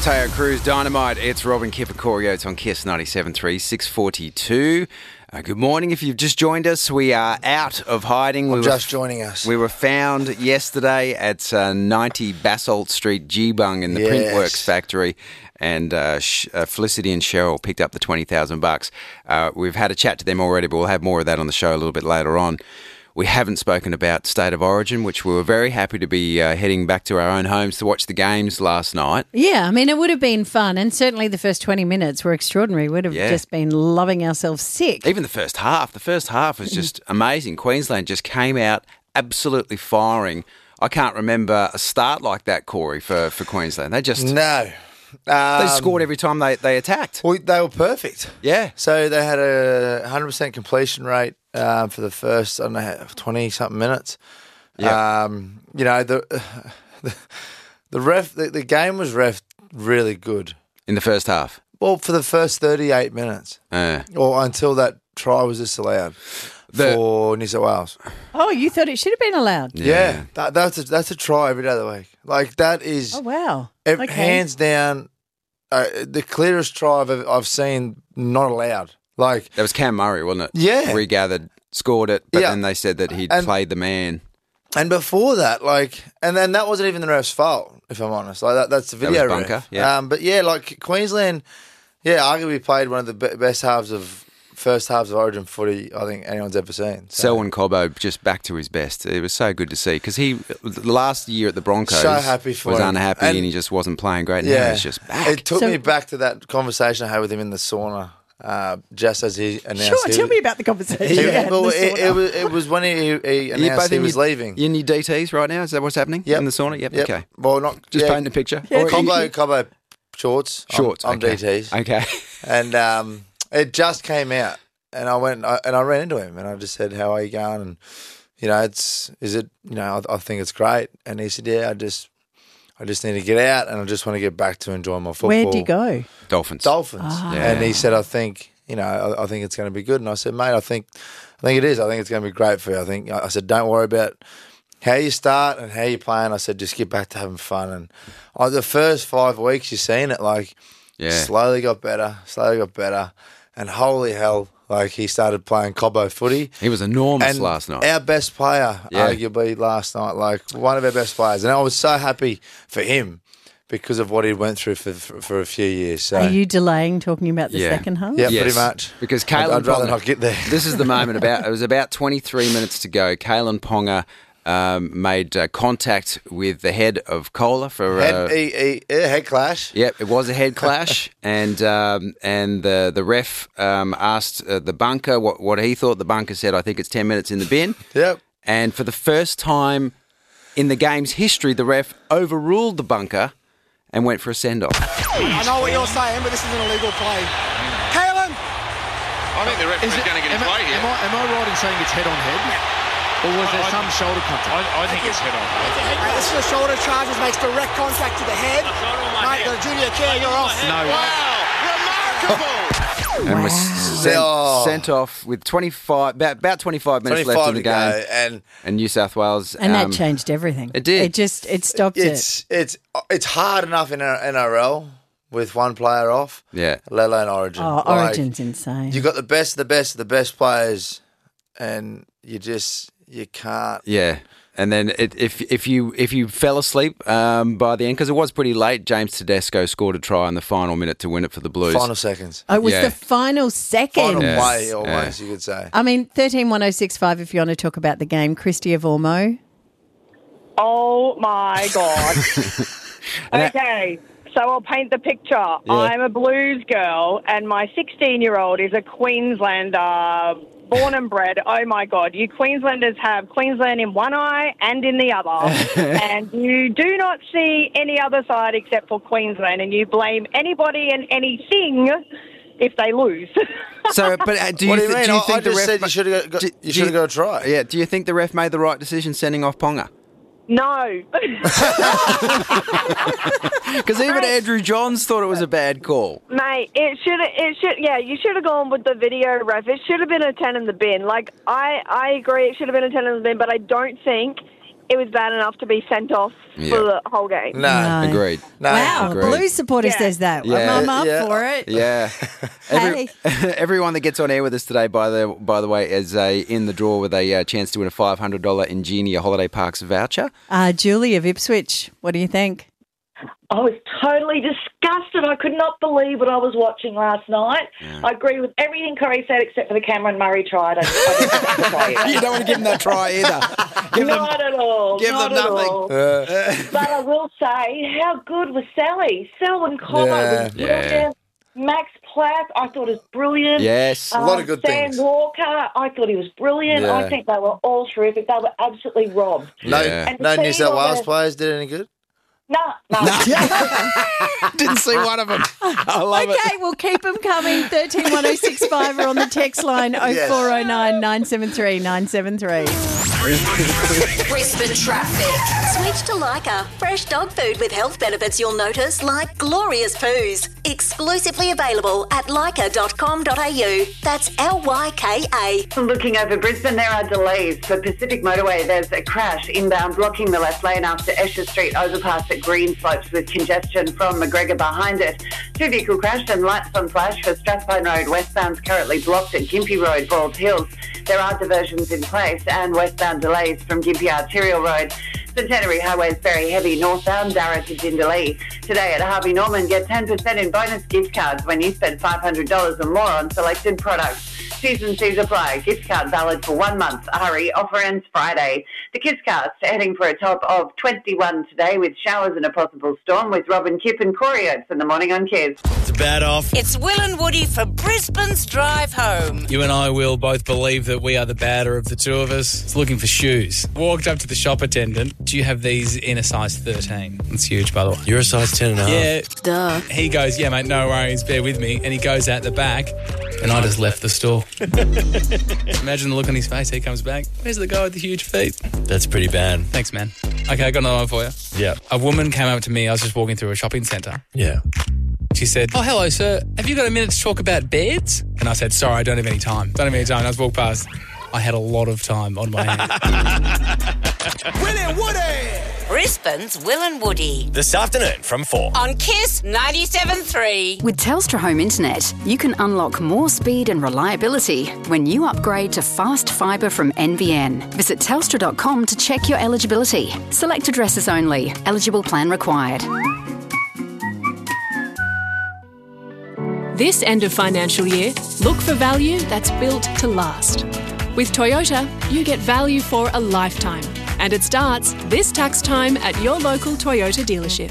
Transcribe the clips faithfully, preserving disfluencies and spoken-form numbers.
Teo Cruz, Dynamite. It's Robin, Kip and Corey Oates on Kiss ninety-seven point three, six forty-two. Uh, good morning. If you've just joined us, we are out of hiding. I'm we just were, joining us. We were found yesterday at uh, ninety Basalt Street, Geebung in the Yes. Printworks factory, and uh, Sh- uh, Felicity and Cheryl picked up the twenty thousand bucks. Uh, we've had a chat to them already, but we'll have more of that on the show a little bit later on. We haven't spoken about State of Origin, which we were very happy to be uh, heading back to our own homes to watch the games last night. Yeah, I mean, it would have been fun, and certainly the first twenty minutes were extraordinary. We'd have Yeah. just been loving ourselves sick. Even the first half. The first half was just amazing. Queensland just came out absolutely firing. I can't remember a start like that, Corey, for, for Queensland. They just No. they Um, scored every time they, they attacked. Well, they were perfect. Yeah. So they had a one hundred percent completion rate um, for the first, I don't know, twenty-something minutes. Yeah. Um, you know, the, the the ref, the, the game was ref really good. In the first half. Well, for the first thirty-eight minutes, Uh, or until that try was disallowed The- for New South Wales. Oh, you thought it should have been allowed? Yeah, that, that's a, that's a try every day of the week. Like that is Oh, wow. ev- Okay. hands down uh, the clearest try I've, ever- I've seen not allowed. Like That was Cam Murray, wasn't it? Yeah. Regathered, scored it, but Yeah. then they said that he'd And- played the man. And before that, like, and then that wasn't even the ref's fault, if I'm honest. Like that, that's the That video was bunker, ref. yeah. Um, but yeah, like Queensland, yeah, arguably played one of the be- best halves of first halves of Origin footy I think anyone's ever seen. So, Selwyn Cobbo just back to his best. It was so good to see because he last year at the Broncos So happy for was him. unhappy and, And- he just wasn't playing great. Now yeah, he's just back. It took So- me back to that conversation I had with him in the sauna, uh, just as he announced. Sure, he tell was- me about the conversation. He, you had in well, the it, sauna. it was it was when he, he Are you announced both he in was your, leaving. You in your D Ts right now? Is that what's happening Yep. in the sauna? Yep. Yep. Okay. Well, not Just yeah, paint a picture. Yeah, Or- Combo, combo shorts. I'm- Shorts. I'm, okay. D Ts. Okay. And um, it just came out, and I went I, and I ran into him, and I just said, "How are you going?" And you know, it's is it you know I, I think it's great, and he said, "Yeah, I just I just need to get out, and I just want to get back to enjoy my football." Where'd you go? Dolphins. Dolphins. Ah. And Yeah. he said, "I think you know I, I think it's going to be good." And I said, "Mate, I think I think it is. I think it's going to be great for you." I think I said, "Don't worry about how you start and how you play." And I said, "Just get back to having fun." And oh, the first five weeks, you're seeing it like. Yeah. Slowly got better, slowly got better. And holy hell, like he started playing Cobbo footy. He was enormous And last night. our best player, Yeah. arguably, last night, like one of our best players. And I was so happy for him because of what he went through for for, for a few years. So, Are you delaying talking about the Yeah. second half? yeah, Yes. pretty much. Because I'd, Kalen I'd rather Ponga- not get there. This is the moment. About it was about twenty-three minutes to go. Kalen Ponga um, made uh, contact with the head of Cola for. head, Uh, he, he, yeah, head clash. Yep, it was a head clash, and um, and the the ref um, asked uh, the bunker what, what he thought. The bunker said, "I think it's ten minutes in the bin." Yep. And for the first time in the game's history, the ref overruled the bunker and went for a send off. I know what you're saying, but this is an illegal play. Kalen! I think the referee's going to get am, his way I, here. am, I, am I right in saying it's head on head? Or was there I- some shoulder contact? I, I think it's head on. Mate, this is a shoulder charge, which makes direct contact to the head. Mate, the junior care, you're off. No. Wow, remarkable. And was sent, Oh. sent off with twenty-five about, about twenty-five minutes left in twenty-five the to go. game. And And New South Wales. And um, that changed everything. it did. It just, it stopped it. it's, it's, it's hard enough in our N R L with one player off, Yeah. let alone Origin. Oh, Like, Origin's insane. You got the best, of the best, of the best players, and you just you can't. Yeah. And then it, if if you if you fell asleep um, by the end, because it was pretty late, James Tedesco scored a try in the final minute to win it for the Blues. Final seconds, oh, it was yeah. the final second. final Yeah. play, Yeah. almost you could say. I mean, thirteen one oh six five if you want to talk about the game. Christy of Ormo. Oh my God. Okay, so I'll paint the picture. I'm a Blues girl, and my sixteen-year-old is a Queenslander, born and bred. Oh my God, you Queenslanders have Queensland in one eye and in the other, and you do not see any other side except for Queensland, and you blame anybody and anything if they lose. So, but uh, do you, What do you th- mean? do you I- think I the just ref said you ma- should've got- do- you do should've got a try. Yeah. Do you think the ref made the right decision sending off Ponga? No. Because even Andrew Johns thought it was a bad call. Mate, it should it should yeah, you should have gone with the video ref. It should have been a ten in the bin. Like I I agree it should have been a ten in the bin, but I don't think it was bad enough to be sent off Yeah. for the whole game. No. No. Agreed. No. Wow, Agreed. a Blues supporter Yeah. says that. Yeah. I'm up Yeah. for it. Yeah. Every, everyone that gets on air with us today, by the by the way, is a, in the draw with a uh, chance to win a five hundred dollars Ingenia Holiday Parks voucher. Uh, Julie of Ipswich, what do you think? I was totally disgusted. I could not believe what I was watching last night. I agree with everything Corey said except for the Cameron Murray try. I, I didn't think the try either. You don't want to give them that try either. Give them, Not at all. give not them at nothing. all. Uh, But I will say, how good was Sally? Selwyn Comer Yeah. was brilliant. Max Platt, I thought was brilliant. Yes. A lot of good Sam things. Walker, I thought he was brilliant. Yeah. I think they were all terrific. They were absolutely robbed. no, Yeah. And to no see New South all Wales the- players did any good. No, no. Didn't see one of them. I love it. Okay, we'll keep them coming. thirteen one oh six five or on the text line oh four oh nine, nine seven three, nine seven three. Brisbane traffic. Switch to Leica. Fresh dog food with health benefits you'll notice, like glorious poos. Exclusively available at leica dot com dot a u. That's L Y K A. Looking over Brisbane, there are delays for Pacific Motorway. There's a crash inbound blocking the left lane after Esher Street overpass at Green Slopes with congestion from McGregor behind it. Two vehicle crash and lights on flash for Strathpine Road westbound's currently blocked at Gympie Road, Bald Hills. There are diversions in place and westbound delays from Gympie Arterial Road. Centenary Highway is very heavy northbound Darra to Jindalee. Today at Harvey Norman, get ten percent in bonus gift cards when you spend five hundred dollars or more on selected products. T's and C's apply. Gift card valid for one month. Hurry, offer ends Friday. The Kisscast heading for a top of twenty-one today with showers and a possible storm with Robin Kipp and Corey Oates in the morning on Kiss. It's a bad off. It's Will and Woody for Brisbane's Drive Home. You and I will both believe that we are the badder of the two of us. It's looking for shoes. Walked up to the shop attendant. Do you have these in a size thirteen? It's huge, by the way. You're a size ten and a half. Yeah. Duh. He goes, yeah, mate, no worries, bear with me. And he goes out the back, and I just left the store. Imagine the look on his face. He comes back. Where's the guy with the huge feet? That's pretty bad. Thanks, man. Okay, I got another one for you. Yeah. A woman came up to me. I was just walking through a shopping centre. Yeah. She said, oh, hello, sir. Have you got a minute to talk about beds? And I said, sorry, I don't have any time. Don't have any time. And I was walked past. I had a lot of time on my hands. Will and Woody. Brisbane's Will and Woody. This afternoon from four. On Kiss ninety-seven point three. With Telstra Home Internet, you can unlock more speed and reliability when you upgrade to fast fibre from N B N. Visit telstra dot com to check your eligibility. Select addresses only. Eligible plan required. This end of financial year, look for value that's built to last. With Toyota, you get value for a lifetime. And it starts this tax time at your local Toyota dealership.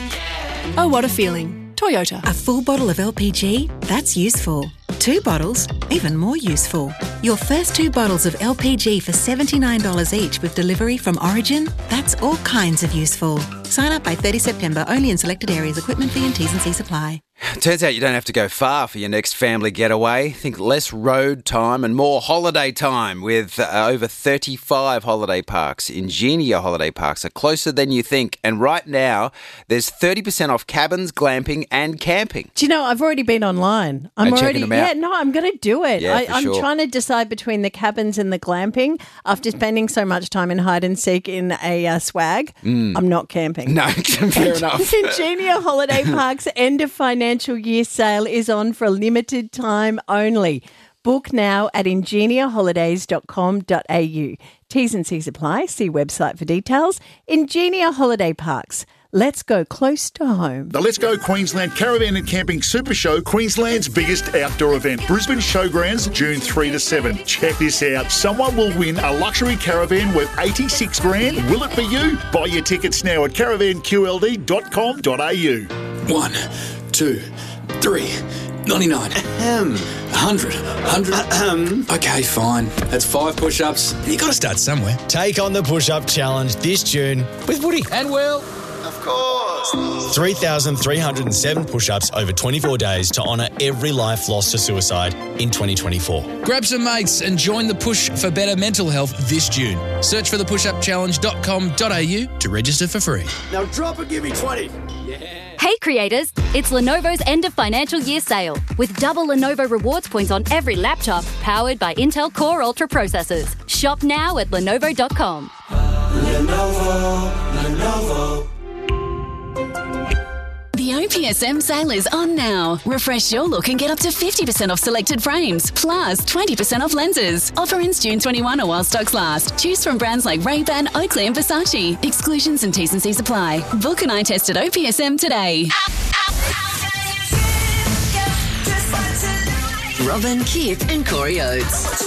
Oh, what a feeling. Toyota. A full bottle of L P G? That's useful. Two bottles? Even more useful. Your first two bottles of L P G for seventy-nine dollars each with delivery from Origin? That's all kinds of useful. Sign up by thirtieth September, only in selected areas. Equipment fee and T's and C's apply. Turns out you don't have to go far for your next family getaway. Think less road time and more holiday time with uh, over thirty-five holiday parks. Ingenia Holiday Parks are closer than you think. And right now, there's thirty percent off cabins, glamping and camping. Do you know, I've already been online. I'm Oh, checking already, them out? yeah, no, I'm going to do it. Yeah, I, for I'm sure. trying to decide between the cabins and the glamping. After spending so much time in hide and seek in a uh, swag, Mm. I'm not camping. No, fair enough. Ingenia Holiday Parks end of financial year sale is on for a limited time only. Book now at ingenia holidays dot com dot a u. T's and C's apply. See website for details. Ingenia Holiday Parks. Let's go close to home. The Let's Go Queensland Caravan and Camping Super Show, Queensland's biggest outdoor event. Brisbane Showgrounds, June third to seventh. Check this out. Someone will win a luxury caravan worth eighty-six grand. Will it be you? Buy your tickets now at caravan q l d dot com dot a u. One, two, three, ninety-nine. Ahem. A hundred. Hundred. Ahem. Okay, fine. That's five push-ups. You got to start somewhere. Take on the push-up challenge this June with Woody And Will. Of course. three thousand three hundred seven push-ups over twenty-four days to honour every life lost to suicide in twenty twenty-four. Grab some mates and join the push for better mental health this June. Search for the push up challenge dot com dot a u to register for free. Now drop and give me twenty. Hey creators, it's Lenovo's end of financial year sale with double Lenovo rewards points on every laptop powered by Intel Core Ultra processors. Shop now at lenovo dot com. Lenovo, Lenovo. The O P S M sale is on now. Refresh your look and get up to fifty percent off selected frames, plus twenty percent off lenses. Offer ends June twenty-first or while stocks last. Choose from brands like Ray-Ban, Oakley and Versace. Exclusions and T's and C's apply. Book an eye test at O P S M today. Robin, Kip and Corey Oates.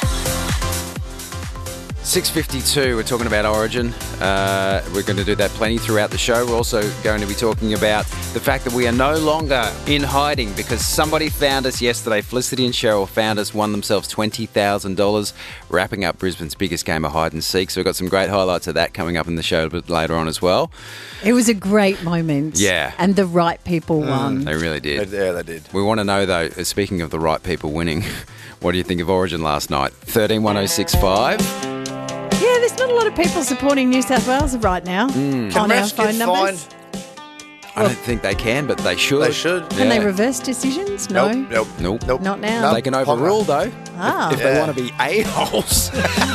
six fifty-two, we're talking about Origin. Uh, we're going to do that plenty throughout the show. We're also going to be talking about the fact that we are no longer in hiding because somebody found us yesterday. Felicity and Cheryl found us, won themselves twenty thousand dollars, wrapping up Brisbane's biggest game of hide and seek. So we've got some great highlights of that coming up in the show a bit later on as well. It was a great moment. Yeah. And the right people won. They really did. Yeah, they did. We want to know, though, speaking of the right people winning, what do you think of Origin last night? thirteen one oh six five. Yeah, there's not a lot of people supporting New South Wales right now Mm. on Can our refs phone get numbers. I don't think they can, but they should. They should. Can they Yeah. reverse decisions? No. Nope. Nope. Nope. Not now. They can overrule, though, Ah. if they Yeah. want to be a-holes.